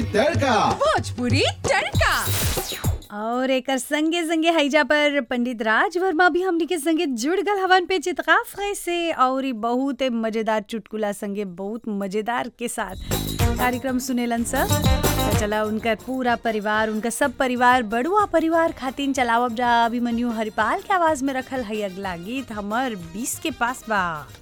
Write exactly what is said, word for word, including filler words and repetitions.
तड़का। भोजपुरी तड़का। और एक संगे संगे हैजा पर पंडित राज वर्मा भी हमनी के संगे जुड़ गल हवन पे चितकाफ से और ई बहुत मजेदार चुटकुला संगे बहुत मजेदार के साथ कार्यक्रम सुनेलन सर। तो चला उनका पूरा परिवार उनका सब परिवार बड़ुआ परिवार खातिन चलावब जा। अभिमन्यु हरिपाल के आवाज में रखल है अगला गीत हमर बीस के पास बा।